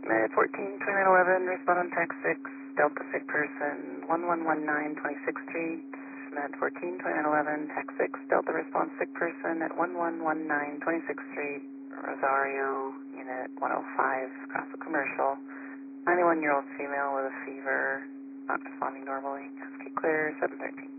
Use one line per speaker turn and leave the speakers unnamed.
Med 142911, respond on tax 6, Delta sick person, 1119 26th Street. Med 142911, tax 6, Delta response sick person at 1119 26th Street, Rosario, unit 105, across the commercial. 91-year-old female with a fever, not responding normally. SK clear, 713.